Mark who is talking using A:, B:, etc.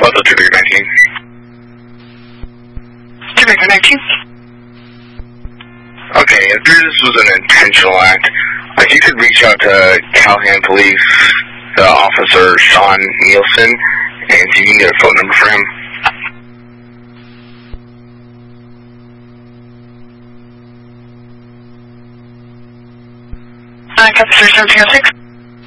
A: Level 2 Victor 19.
B: 2 Victor 19.
A: Okay, if this was an intentional act, if you could reach out to Callahan Police, the officer Sean Nielsen, and see if you can get a phone number for him.
B: Captain 3706.